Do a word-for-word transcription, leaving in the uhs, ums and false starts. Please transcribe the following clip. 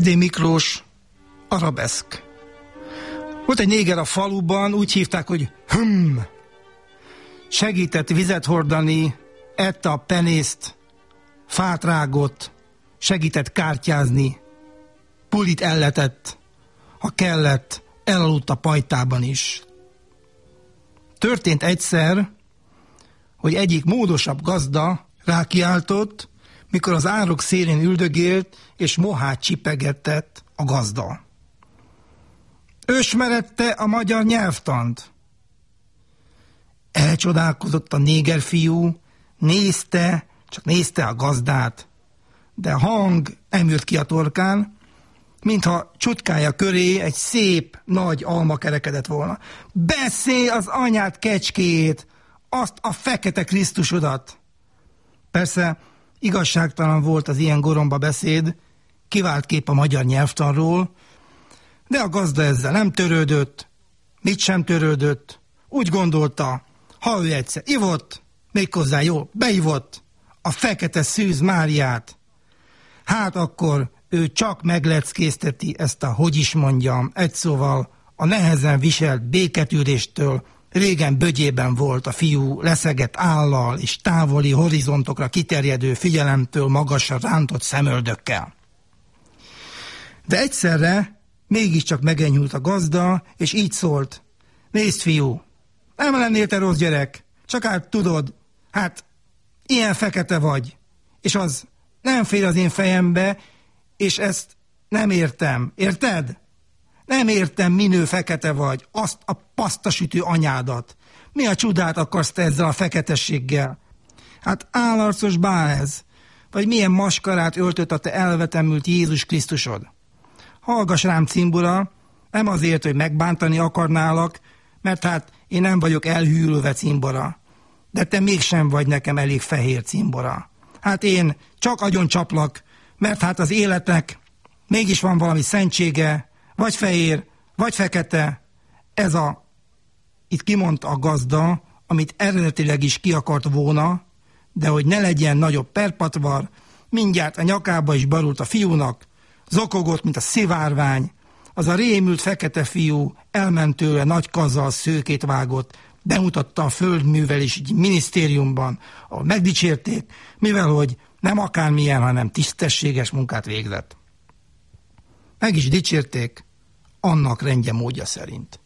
Erdély Miklós, arabeszk. Volt egy néger a faluban, úgy hívták, hogy Hüm. Segített vizet hordani, ette a penészt, fát rágott, segített kártyázni, pulit elletett, ha kellett, elaludt a pajtában is. Történt egyszer, hogy egyik módosabb gazda rákiáltott, mikor az árok szélén üldögélt, és mohát csipegetett a gazda. Ösmerette a magyar nyelvtant. Elcsodálkozott a néger fiú, nézte, csak nézte a gazdát, de hang nem jött ki a torkán, mintha csutkája köré egy szép, nagy alma kerekedett volna. Beszélj az anyád kecskéjét, azt a fekete Krisztusodat! Persze igazságtalan volt az ilyen goromba beszéd, kivált kép a magyar nyelvtanról, de a gazda ezzel nem törődött, mit sem törődött, úgy gondolta, ha ő egyszer ivott, méghozzá jól beivott a fekete szűz Máriát, hát akkor ő csak megleckézteti ezt a, hogy is mondjam, egy szóval a nehezen viselt béketűréstől régen bögyében volt a fiú leszegett állal és távoli horizontokra kiterjedő figyelemtől magasra rántott szemöldökkel. De egyszerre mégiscsak megenyhült a gazda, és így szólt: nézd, fiú, nem lennél te rossz gyerek, csak hát tudod, hát ilyen fekete vagy, és az nem fér az én fejembe, és ezt nem értem, érted? Nem értem, minő fekete vagy, azt a pasztasütő anyádat. Mi a csodát akarsz te ezzel a feketességgel? Hát állarcos bál ez, vagy milyen maskarát öltött a te elvetemült Jézus Krisztusod? Hallgass rám, cimbora, nem azért, hogy megbántani akarnálak, mert hát én nem vagyok elhűlve cimbora, de te mégsem vagy nekem elég fehér cimbora. Hát én csak agyon csaplak, mert hát az életnek mégis van valami szentsége, vagy fehér, vagy fekete. Ez a, itt kimondta a gazda, amit eredetileg is ki akart volna, de hogy ne legyen nagyobb perpatvar, mindjárt a nyakába is barult a fiúnak, zokogott, mint a szivárvány. Az a rémült fekete fiú elment tőle, nagy kazzal szőkét vágott, bemutatta a földművelési minisztériumban, ahol megdicsérték, mivel hogy nem akármilyen, hanem tisztességes munkát végzett. Meg is dicsérték, annak rendje módja szerint.